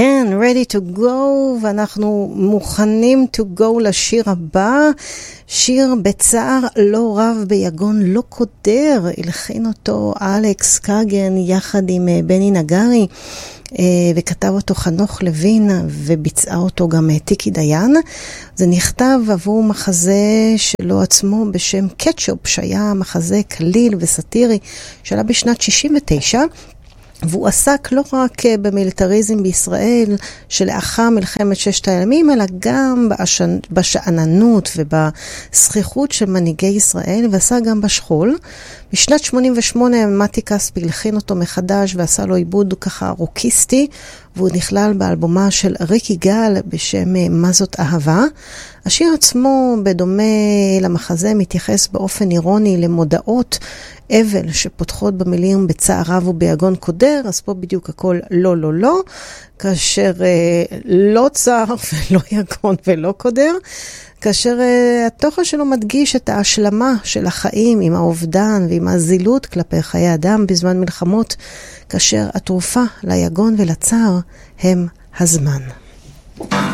כן, ready to go, ואנחנו מוכנים to go לשיר הבא, שיר בצער לא רב ביגון לא קודר, הלחין אותו אלכס קגן יחד עם בני נגרי, וכתב אותו חנוך לוין, וביצעה אותו גם טיקי דיין. זה נכתב עבור מחזה שלו עצמו בשם קטשופ, שהיה מחזה קליל וסטירי, שעלה בשנת 69, והוא עסק לא רק במיליטריזם בישראל שלאחר מלחמת ששת הימים, אלא גם בשעננות ובסחיחות של מנהיגי ישראל, ועשה גם בשכול. בשנת 88 מתי כספי הלחין אותו מחדש ועשה לו עיבוד ככה רוקיסטי, והוא נכלל באלבומה של ריק יגאל בשם מה זאת אהבה. השיר עצמו בדומה למחזה מתייחס באופן אירוני למודעות אבל שפותחות במילים בצער רב וביגון קודר, אז פה בדיוק הכל לא לא לא, כאשר לא צער ולא יגון ולא קודר, כאשר התוכן שלו מדגיש את ההשלמה של החיים עם האובדן ועם הזילות כלפי חיי אדם בזמן מלחמות, כאשר התרופה ליגון ולצער הם הזמן.